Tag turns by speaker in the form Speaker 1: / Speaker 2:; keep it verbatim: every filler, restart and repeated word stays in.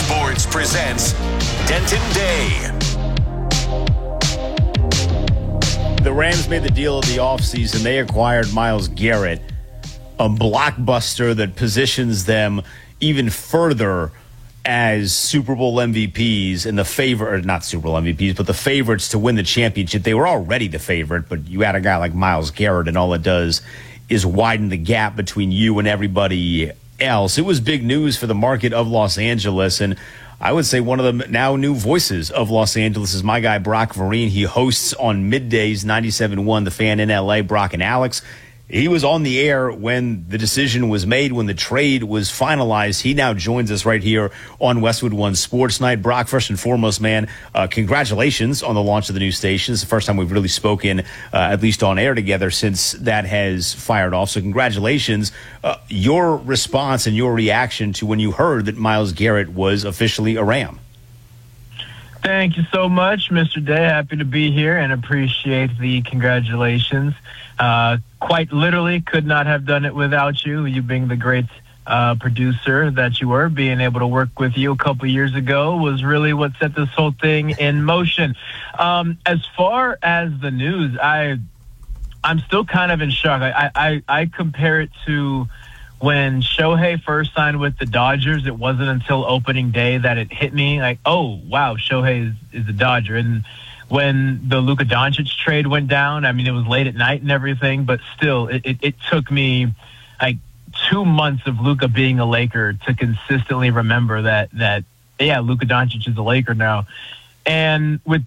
Speaker 1: Sports presents Denton Day.
Speaker 2: The Rams made the deal of the offseason. They acquired Myles Garrett, a blockbuster that positions them even further as Super Bowl M V Ps and the favorite, not Super Bowl M V Ps, but the favorites to win the championship. They were already the favorite, but you add a guy like Myles Garrett, and all it does is widen the gap between you and everybody else. It was big news for the market of Los Angeles, and I would say one of the now new voices of Los Angeles is my guy, Brock Vereen. He hosts on middays, ninety-seven point one, The Fan in L A, Brock and Alex. He was on the air when the decision was made, when the trade was finalized. He now joins us right here on Westwood One Sports Night. Brock, first and foremost, man, uh, congratulations on the launch of the new station. It's the first time we've really spoken, uh, at least on air together, since that has fired off. So congratulations. Uh, your response and your reaction to when you heard that Myles Garrett was officially a Ram.
Speaker 3: Thank you so much, Mister Day. Happy to be here and appreciate the congratulations. Uh, quite literally could not have done it without you. You being the great uh, producer that you were, being able to work with you a couple years ago was really what set this whole thing in motion. Um, as far as the news, I, I'm still kind of in shock. I, I, I compare it to when Shohei first signed with the Dodgers. It wasn't until opening day that it hit me like, oh, wow, Shohei is, is a Dodger. And when the Luka Doncic trade went down, I mean, it was late at night and everything, but still, it, it, it took me like two months of Luka being a Laker to consistently remember that, that yeah, Luka Doncic is a Laker now. And with